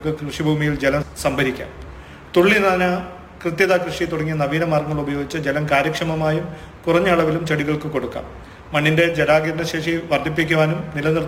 കൃഷിഭൂമിയിൽ ജലം സംഭരിക്കാം. തുള്ളി നന, കൃത്യത കൃഷി തുടങ്ങിയ നവീന മാർഗങ്ങൾ ഉപയോഗിച്ച് ജലം കാര്യക്ഷമമായും കുറഞ്ഞ അളവിലും ചെടികൾക്ക് കൊടുക്കാം. മണ്ണിന്റെ ജലാകിരണ ശേഷി വർദ്ധിപ്പിക്കുവാനും നിലനിർത്താൻ